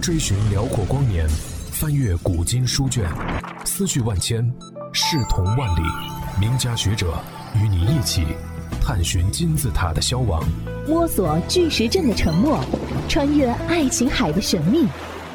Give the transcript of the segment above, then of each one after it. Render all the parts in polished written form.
追寻辽阔光年，翻阅古今书卷，思绪万千，视同万里。名家学者与你一起探寻金字塔的消亡， 摸索巨石阵的沉默，穿越爱琴海的神秘，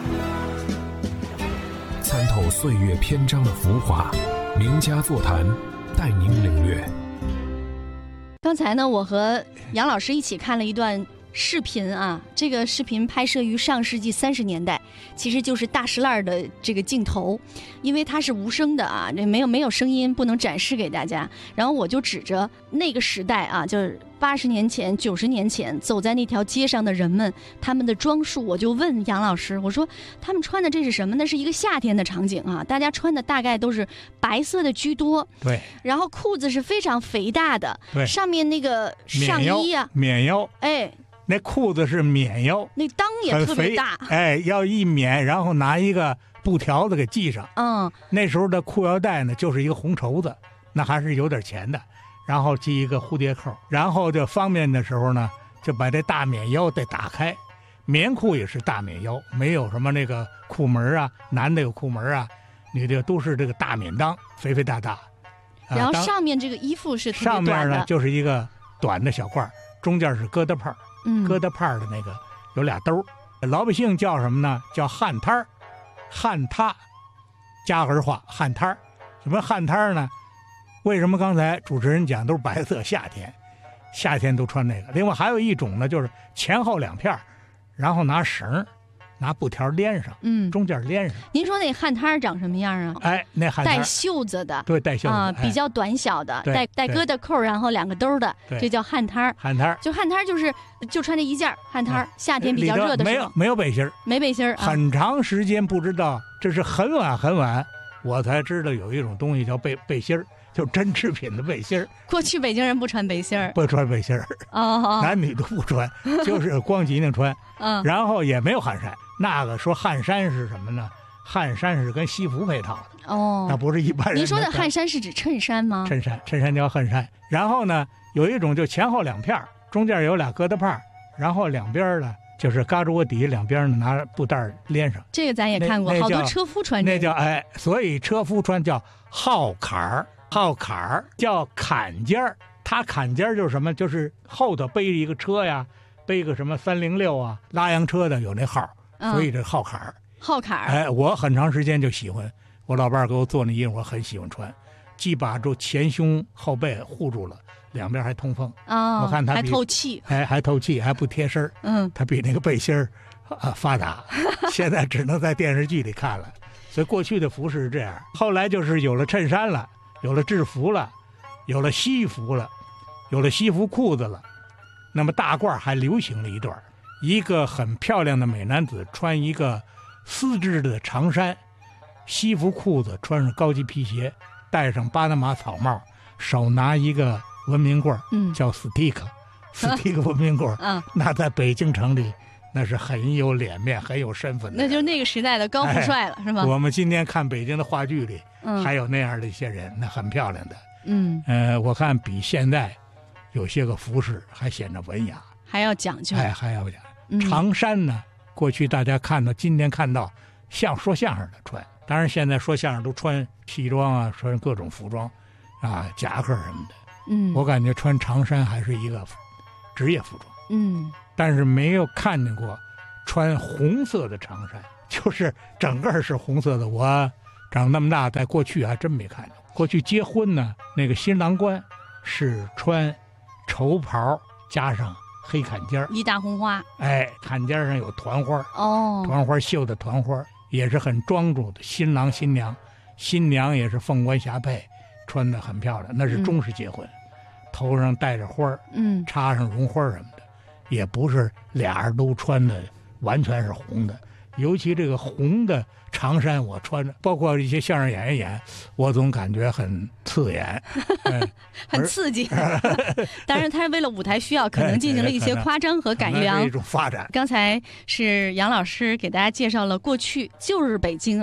参透岁月篇章的浮华。名家座谈，带您领略。 刚才呢，我和杨老师一起看了一段视频啊，这个视频拍摄于上世纪30年代，其实就是大石烂的这个镜头，因为它是无声的啊，这没有声音，不能展示给大家。然后我就指着那个时代啊，就是80年前、90年前走在那条街上的人们，他们的装束，我就问杨老师，我说他们穿的这是什么？那是一个夏天的场景啊，大家穿的大概都是白色的居多， 对， 然后裤子是非常肥大的， 对， 上面那个上衣啊， 免腰， 哎。 那裤子是免腰， 那裆也特别大， 哎，要一免，然后拿一个布条子给系上。那时候的裤腰带呢，就是一个红绸子，那还是有点钱的，然后系一个蝴蝶扣，然后就方便的时候呢，就把这大免腰得打开。棉裤也是大免腰，没有什么那个裤门啊，男的有裤门啊，女的都是这个大免裆，肥肥大大。 然后上面这个衣服是特别短的， 上面呢就是一个短的小褂，中间是疙瘩泡。疙瘩泡的那个有俩兜，老百姓叫什么呢？叫旱摊儿，旱塌，加儿话旱摊儿。什么旱摊儿呢？为什么刚才主持人讲都是白色？夏天都穿那个。另外还有一种呢，就是前后两片，然后拿绳拿布条连上，中间连上。 您说那旱摊长什么样啊？ 哎，那旱摊带袖子的， 对，带袖子啊，比较短小的，带疙瘩扣，然后2个兜的，这叫旱摊。 旱摊就旱摊就穿这一件旱摊，夏天比较热的时候没有背心， 没背心， 很长时间不知道，这是很晚我才知道有一种东西叫背心，就针织品的背心。 过去北京人不穿背心， 不穿背心，男女都不穿，就是光脊梁穿。然后也没有汗衫。那个说汗衫是什么呢？汗衫是跟西服配套的那不是一般人。 您说的汗衫是指衬衫吗？ 衬衫叫汗衫。然后呢，有一种就前后两片，中间有俩疙瘩泡，然后两边呢就是嘎着窝底，两边呢拿布袋连上。 这个咱也看过，好多车夫穿这个。 那叫所以车夫穿叫号坎儿叫坎肩儿。他坎肩就是什么？就是后头背着一个车呀，背个什么306啊，拉洋车的有那号。所以这号坎儿，我很长时间就喜欢，我老伴儿给我做那衣服，我很喜欢穿，既把住前胸后背护住了，两边还通风我看它还透气， 还透气，还不贴身它比那个背心发达。现在只能在电视剧里看了，所以过去的服饰是这样，后来就是有了衬衫了，有了制服了，有了西服了，有了西服裤子了，那么大褂还流行了一段。一个很漂亮的美男子穿一个丝质的长衫，西服裤子，穿上高级皮鞋，戴上巴拿马草帽，手拿一个文明棍叫 stick 文明棍那在北京城里那是很有脸面很有身份的， 那就是那个时代的高富帅了，是吧？ 我们今天看北京的话剧里还有那样的一些人，那很漂亮的我看比现在有些个服饰还显得文雅， 还要讲究， 还要讲长衫呢，过去大家看到，今天看到像说相声的穿，当然现在说相声都穿西装啊，穿各种服装啊，夹克什么的。我感觉穿长衫还是一个职业服装。但是没有看见过穿红色的长衫，就是整个是红色的。我长那么大，在过去还真没看见。过去结婚呢，那个新郎官是穿绸袍加上黑坎肩， 一大红花， 坎肩上有团花团花绣的团花，也是很庄重的。新郎新娘，新娘也是凤冠霞帔，穿得很漂亮，那是中式结婚，头上戴着花插上绒花什么的，也不是俩人都穿的完全是红的。尤其这个红的长衫我穿着，包括一些相声演员演，我总感觉很刺眼很刺激当然他是为了舞台需要，可能进行了一些夸张和改良， 一种发展。 刚才是杨老师给大家介绍了过去旧日北京啊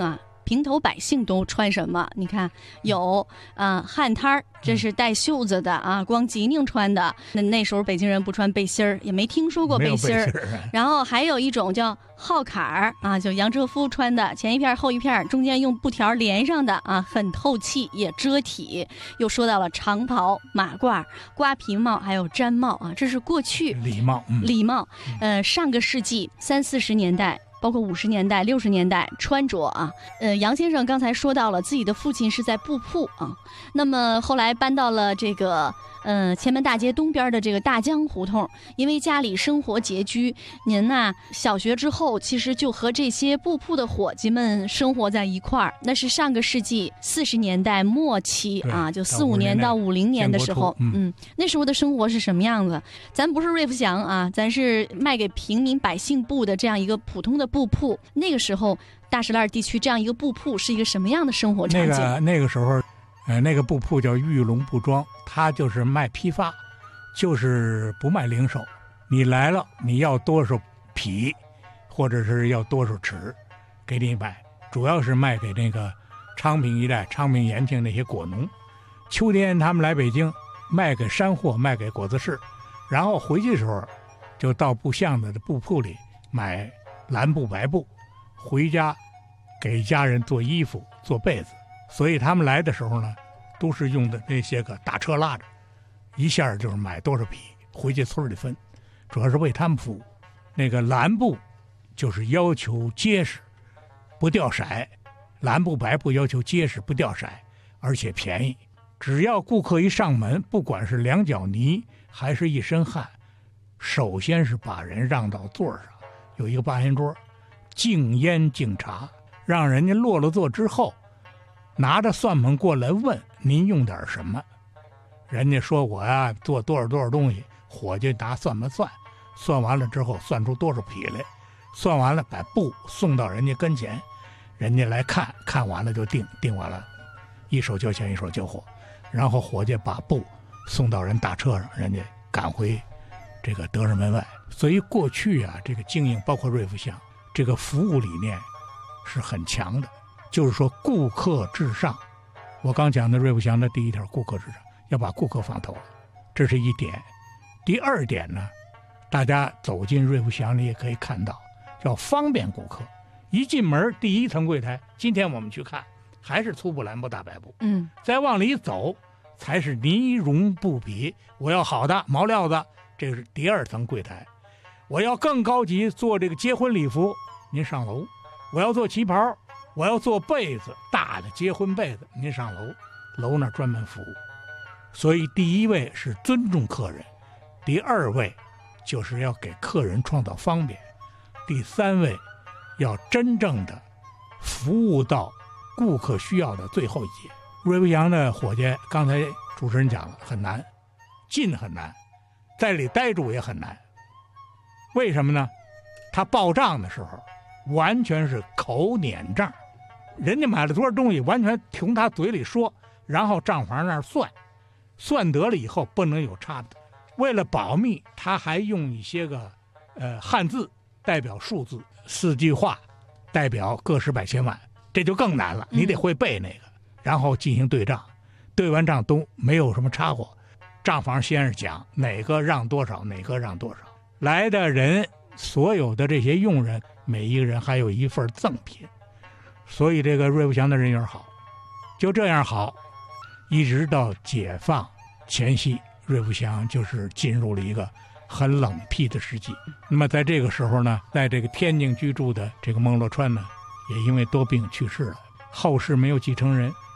平头百姓都穿什么？你看有汉摊儿，这是带袖子的啊，光脊领穿的。那时候北京人不穿背心儿，也没听说过背心儿。然后还有一种叫号坎儿啊，就杨哲夫穿的，前一片后一片，中间用布条连上的啊，很透气也遮体。又说到了长袍、马褂、瓜皮帽，还有毡帽啊，这是过去礼帽。 礼帽，上个世纪30-40年代。包括50年代、60年代穿着啊，杨先生刚才说到了自己的父亲是在布铺啊，那么后来搬到了这个前门大街东边的这个大江胡同，因为家里生活拮据，您呐小学之后其实就和这些布铺的伙计们生活在一块儿，那是上个世纪40年代末期啊，就45年到50年的时候，那时候的生活是什么样子？咱不是瑞福祥啊，咱是卖给平民百姓布的这样一个普通的布铺，那个时候大石栏地区这样一个布铺是一个什么样的生活场景？ 那个时候，那个布铺叫玉龙布庄，它就是卖批发，就是不卖零售。你来了，你要多少匹，或者是要多少尺，给你买。主要是卖给那个昌平一带、昌平、延庆那些果农。秋天他们来北京，卖给山货，卖给果子市，然后回去的时候，就到布巷子的布铺里买蓝布、白布，回家给家人做衣服、做被子。所以他们来的时候呢，都是用的那些个大车拉着，一下就是买多少匹，回去村里分，主要是为他们服务。那个蓝布就是要求结实，不掉色；蓝布、白布要求结实，不掉色，而且便宜。只要顾客一上门，不管是两脚泥还是一身汗，首先是把人让到座上，有一个八仙桌，敬烟敬茶，让人家落了座之后，拿着算盘过来问您用点什么，人家说我呀做多少多少东西，伙计拿算盘算完了之后算出多少匹来，算完了把布送到人家跟前，人家来看完了就定完了，一手交钱一手交货，然后伙计把布送到人大车上，人家赶回这个德胜门外。所以过去啊，这个经营包括瑞福祥，这个服务理念是很强的，就是说顾客至上。我刚讲的瑞福祥的第一条，顾客至上，要把顾客放头了，这是一点。第二点呢，大家走进瑞福祥里也可以看到，要方便顾客。一进门第一层柜台，今天我们去看还是粗布、蓝布、大白布，再往里走才是呢绒布匹。我要好的毛料子，这是第二层柜台。我要更高级，做这个结婚礼服，您上楼。我要做旗袍，我要做被子，大的结婚被子，您上楼，楼那专门服务。所以第一位是尊重客人，第二位就是要给客人创造方便，第三位要真正的服务到顾客需要的最后一节。瑞福祥的伙计，刚才主持人讲了，很难，进很难，在里待住也很难。为什么呢？他报账的时候完全是口撵账，人家买了多少东西完全从他嘴里说，然后账房那儿算得了以后不能有差的。为了保密，他还用一些个汉字代表数字，4句话代表个十百千万，这就更难了，你得会背那个，然后进行对账，对完账都没有什么差过。账房先是讲哪个让多少，哪个让多少，来的人所有的这些佣人每一个人还有一份赠品。所以这个瑞福祥的人缘好，就这样好，一直到解放前夕，瑞福祥就是进入了一个很冷僻的时期。那么在这个时候呢，在这个天津居住的这个孟洛川呢，也因为多病去世了，后世没有继承人，